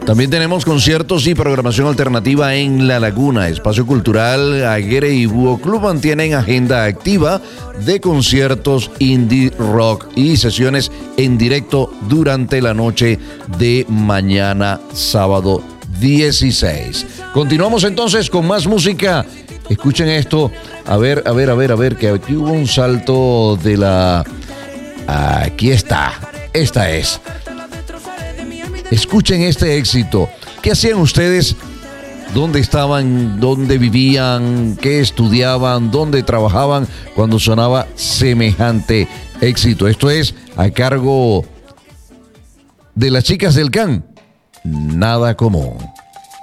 También tenemos conciertos y programación alternativa en La Laguna. Espacio Cultural Aguirre y Búho Club mantienen agenda activa de conciertos indie rock y sesiones en directo durante la noche de mañana, sábado 16. Continuamos entonces con más música. Escuchen esto. A ver, que aquí hubo un salto de la... Aquí está. Esta es. Escuchen este éxito. ¿Qué hacían ustedes? ¿Dónde estaban? ¿Dónde vivían? ¿Qué estudiaban? ¿Dónde trabajaban cuando sonaba semejante éxito? Esto es a cargo de las chicas del Can. Nada común.